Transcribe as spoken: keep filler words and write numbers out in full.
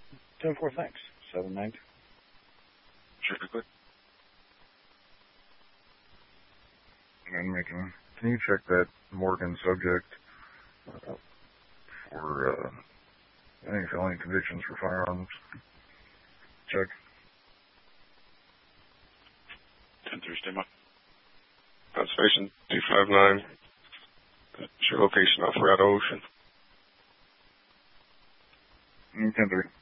ten four, thanks. seven nine two. Sure, quick. And making, can you check that Morgan subject uh, for uh, any felony convictions for firearms? Check. ten three, stay by. Conservation two five nine. That's your location off Red Ocean. ten three.